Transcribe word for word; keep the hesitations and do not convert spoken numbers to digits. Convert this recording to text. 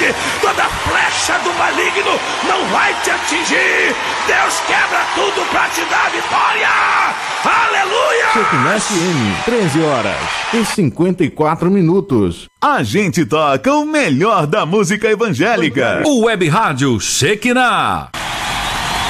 morte, toda flecha do maligno não vai te atingir. Deus quebra tudo pra te dar vitória. Aleluia! Shekinah F M, treze horas e cinquenta e quatro minutos. A gente toca o melhor da música evangélica. O Web Rádio Shekinah.